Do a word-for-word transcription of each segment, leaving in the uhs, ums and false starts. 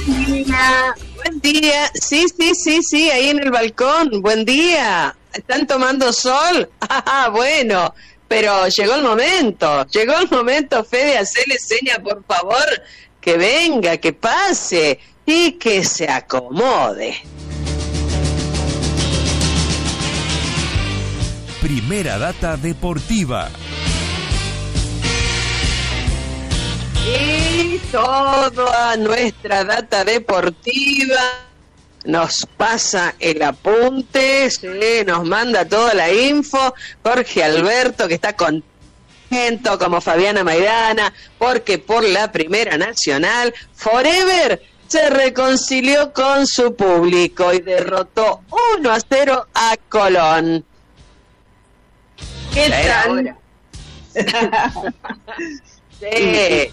Buen día, buen día. Sí, sí, sí, sí, ahí en el balcón. Buen día. ¿Están tomando sol? Ah, bueno, pero llegó el momento. Llegó el momento, Fede, hacerle seña, por favor, que venga, que pase y que se acomode. Primera Data Deportiva. Y toda nuestra data deportiva nos pasa el apunte, se nos manda toda la info. Jorge Alberto, que está contento, como Fabiana Maidana, porque por la Primera Nacional, Forever se reconcilió con su público y derrotó uno a cero a Colón. ¿Qué tal? Sí.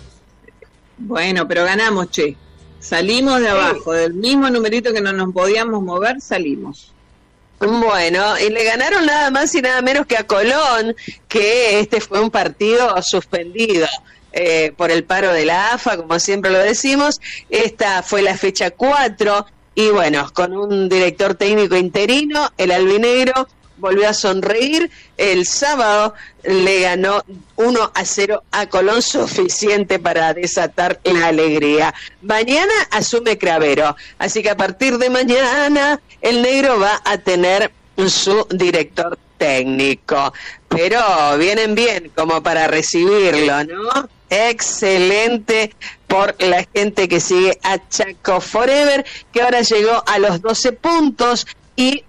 Bueno, pero ganamos, che. Salimos de abajo, sí. Del mismo numerito que no nos podíamos mover, salimos. Bueno, y le ganaron nada más y nada menos que a Colón, que este fue un partido suspendido eh, por el paro de la A F A, como siempre lo decimos. Esta fue la fecha cuatro, y bueno, con un director técnico interino, el albinegro volvió a sonreír. El sábado le ganó uno a cero a Colón, suficiente para desatar la alegría. Mañana asume Cravero, así que a partir de mañana el negro va a tener su director técnico. Pero vienen bien como para recibirlo, ¿no? Excelente por la gente que sigue a Chaco Forever, que ahora llegó a los doce puntos y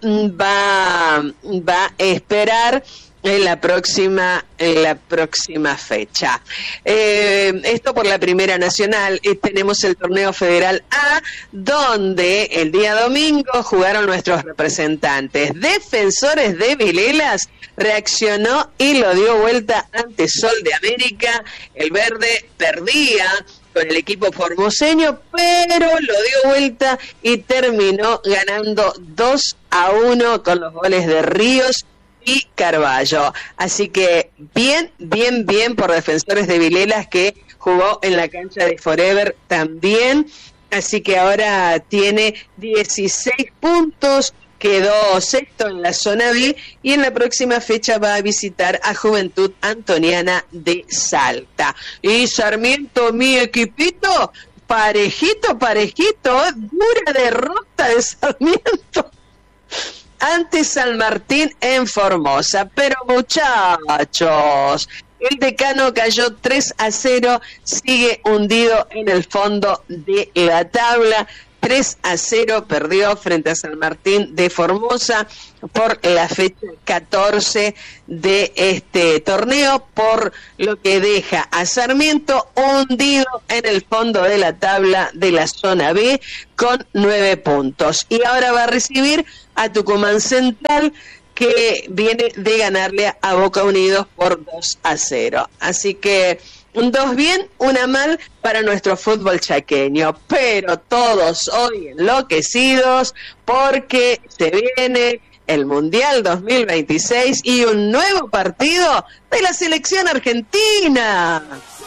va, va a esperar en la próxima, en la próxima fecha. Eh, esto por la Primera Nacional. Eh, tenemos el torneo Federal A, donde el día domingo jugaron nuestros representantes. Defensores de Vilelas reaccionó y lo dio vuelta ante Sol de América. El verde perdía con el equipo formoseño, pero lo dio vuelta y terminó ganando dos a uno con los goles de Ríos y Carballo. Así que bien, bien, bien por Defensores de Vilelas, que jugó en la cancha de Forever también. Así que ahora tiene dieciséis puntos, quedó sexto en la zona B y en la próxima fecha va a visitar a Juventud Antoniana de Salta. Y Sarmiento, mi equipito, parejito, parejito, dura derrota de Sarmiento ante San Martín en Formosa. Pero muchachos, el Decano cayó tres a cero, sigue hundido en el fondo de la tabla. tres a cero perdió frente a San Martín de Formosa por la fecha catorce de este torneo, por lo que deja a Sarmiento hundido en el fondo de la tabla de la zona B con nueve puntos. Y ahora va a recibir a Tucumán Central, que viene de ganarle a Boca Unidos por dos a cero. Así que dos bien, una mal para nuestro fútbol chaqueño, pero todos hoy enloquecidos porque se viene el Mundial dos mil veintiséis y un nuevo partido de la selección argentina.